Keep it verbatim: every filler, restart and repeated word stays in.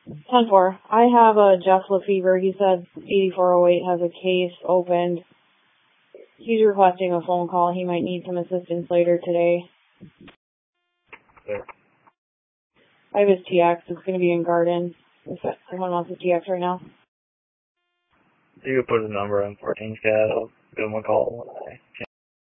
ten four. I have a Jeff Lefevre. He said eighty-four oh eight has a case opened. He's requesting a phone call. He might need some assistance later today. Okay. I have his T X. It's going to be in Garden. If someone wants a T X right now. You could put a number on fourteen C A D. I'll give him a call one day.